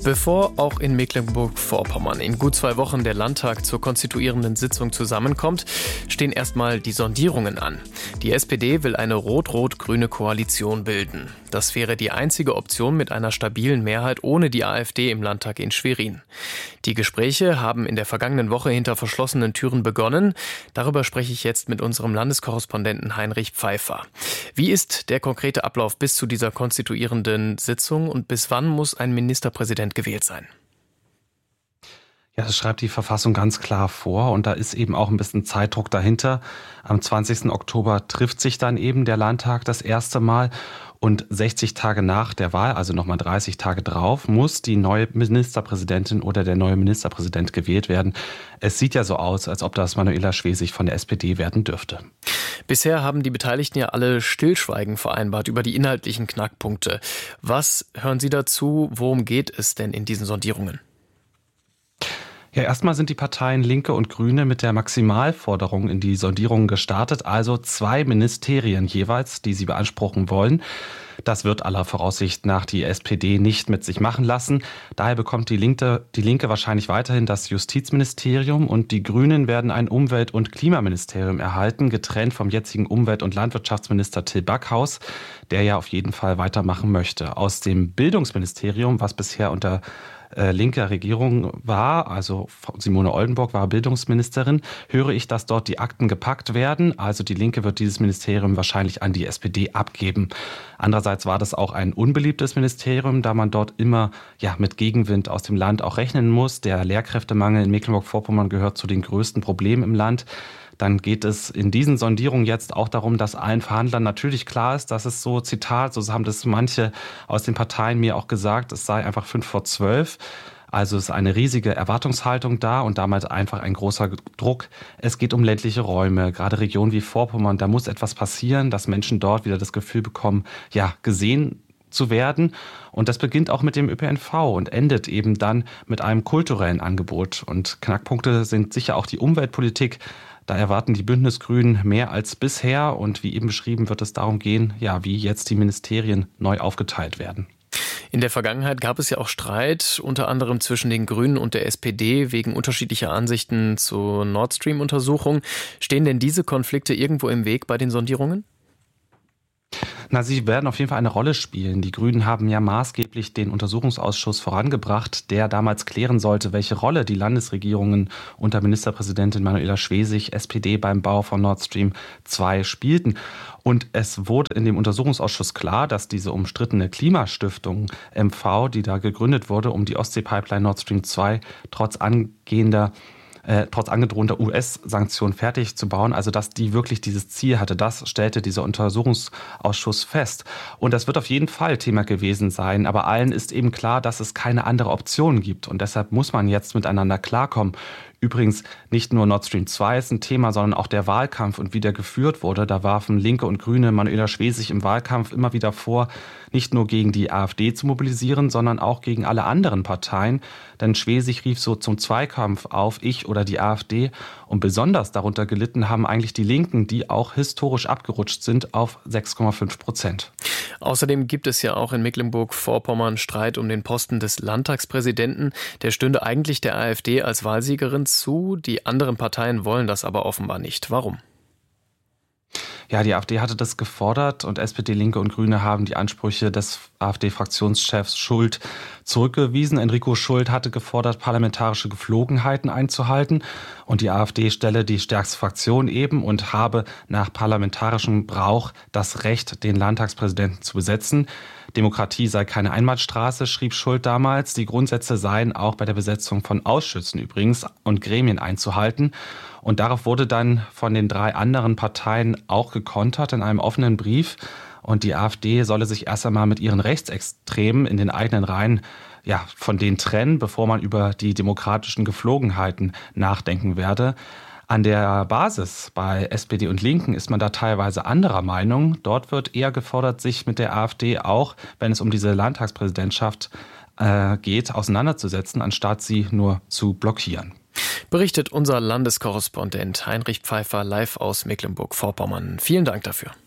Bevor auch in Mecklenburg-Vorpommern in gut 2 Wochen der Landtag zur konstituierenden Sitzung zusammenkommt, stehen erstmal die Sondierungen an. Die SPD will eine rot-rot-grüne Koalition bilden. Das wäre die einzige Option mit einer stabilen Mehrheit ohne die AfD im Landtag in Schwerin. Die Gespräche haben in der vergangenen Woche hinter verschlossenen Türen begonnen. Darüber spreche ich jetzt mit unserem Landeskorrespondenten Heinrich Pfeiffer. Wie ist der konkrete Ablauf bis zu dieser konstituierenden Sitzung und bis wann muss ein Ministerpräsident gewählt sein? Ja, das schreibt die Verfassung ganz klar vor und da ist eben auch ein bisschen Zeitdruck dahinter. Am 20. Oktober trifft sich dann eben der Landtag das erste Mal und 60 Tage nach der Wahl, also nochmal 30 Tage drauf, muss die neue Ministerpräsidentin oder der neue Ministerpräsident gewählt werden. Es sieht ja so aus, als ob das Manuela Schwesig von der SPD werden dürfte. Bisher haben die Beteiligten ja alle Stillschweigen vereinbart über die inhaltlichen Knackpunkte. Was hören Sie dazu? Worum geht es denn in diesen Sondierungen? Ja, erstmal sind die Parteien Linke und Grüne mit der Maximalforderung in die Sondierungen gestartet, also 2 Ministerien jeweils, die sie beanspruchen wollen. Das wird aller Voraussicht nach die SPD nicht mit sich machen lassen. Daher bekommt die Linke wahrscheinlich weiterhin das Justizministerium und die Grünen werden ein Umwelt- und Klimaministerium erhalten, getrennt vom jetzigen Umwelt- und Landwirtschaftsminister Till Backhaus, der ja auf jeden Fall weitermachen möchte. Aus dem Bildungsministerium, was bisher unter linker Regierung war, also Simone Oldenburg war Bildungsministerin, höre ich, dass dort die Akten gepackt werden. Also die Linke wird dieses Ministerium wahrscheinlich an die SPD abgeben. Andererseits war das auch ein unbeliebtes Ministerium, da man dort immer mit Gegenwind aus dem Land auch rechnen muss. Der Lehrkräftemangel in Mecklenburg-Vorpommern gehört zu den größten Problemen im Land. Dann geht es in diesen Sondierungen jetzt auch darum, dass allen Verhandlern natürlich klar ist, dass es so, Zitat, so haben das manche aus den Parteien mir auch gesagt, es sei einfach 11:55. Also es ist eine riesige Erwartungshaltung da und damit einfach ein großer Druck. Es geht um ländliche Räume, gerade Regionen wie Vorpommern. Da muss etwas passieren, dass Menschen dort wieder das Gefühl bekommen, gesehen zu werden. Und das beginnt auch mit dem ÖPNV und endet eben dann mit einem kulturellen Angebot. Und Knackpunkte sind sicher auch die Umweltpolitik. Da erwarten die Bündnisgrünen mehr als bisher und wie eben beschrieben wird es darum gehen, wie jetzt die Ministerien neu aufgeteilt werden. In der Vergangenheit gab es ja auch Streit, unter anderem zwischen den Grünen und der SPD wegen unterschiedlicher Ansichten zur Nord Stream-Untersuchung. Stehen denn diese Konflikte irgendwo im Weg bei den Sondierungen? Sie werden auf jeden Fall eine Rolle spielen. Die Grünen haben ja maßgeblich den Untersuchungsausschuss vorangebracht, der damals klären sollte, welche Rolle die Landesregierungen unter Ministerpräsidentin Manuela Schwesig, SPD, beim Bau von Nord Stream 2 spielten. Und es wurde in dem Untersuchungsausschuss klar, dass diese umstrittene Klimastiftung MV, die da gegründet wurde, um die Ostsee-Pipeline Nord Stream 2 trotz angedrohter US-Sanktionen fertig zu bauen, also dass die wirklich dieses Ziel hatte, das stellte dieser Untersuchungsausschuss fest. Und das wird auf jeden Fall Thema gewesen sein, aber allen ist eben klar, dass es keine andere Option gibt und deshalb muss man jetzt miteinander klarkommen. Übrigens, nicht nur Nord Stream 2 ist ein Thema, sondern auch der Wahlkampf und wie der geführt wurde. Da warfen Linke und Grüne Manuela Schwesig im Wahlkampf immer wieder vor, nicht nur gegen die AfD zu mobilisieren, sondern auch gegen alle anderen Parteien. Denn Schwesig rief so zum Zweikampf auf, ich oder die AfD. Und besonders darunter gelitten haben eigentlich die Linken, die auch historisch abgerutscht sind auf 6,5%. Außerdem gibt es ja auch in Mecklenburg-Vorpommern Streit um den Posten des Landtagspräsidenten. Der stünde eigentlich der AfD als Wahlsiegerin zu. Die anderen Parteien wollen das aber offenbar nicht. Warum? Ja, die AfD hatte das gefordert und SPD, Linke und Grüne haben die Ansprüche des AfD-Fraktionschefs Schult zurückgewiesen. Enrico Schult hatte gefordert, parlamentarische Gepflogenheiten einzuhalten und die AfD stelle die stärkste Fraktion eben und habe nach parlamentarischem Brauch das Recht, den Landtagspräsidenten zu besetzen. Demokratie sei keine Einbahnstraße, schrieb Schult damals. Die Grundsätze seien auch bei der Besetzung von Ausschüssen übrigens und Gremien einzuhalten. Und darauf wurde dann von den 3 anderen Parteien auch gekontert in einem offenen Brief. Und die AfD solle sich erst einmal mit ihren Rechtsextremen in den eigenen Reihen von denen trennen, bevor man über die demokratischen Gepflogenheiten nachdenken werde. An der Basis bei SPD und Linken ist man da teilweise anderer Meinung. Dort wird eher gefordert, sich mit der AfD auch, wenn es um diese Landtagspräsidentschaft geht, auseinanderzusetzen, anstatt sie nur zu blockieren. Berichtet unser Landeskorrespondent Heinrich Pfeiffer live aus Mecklenburg-Vorpommern. Vielen Dank dafür.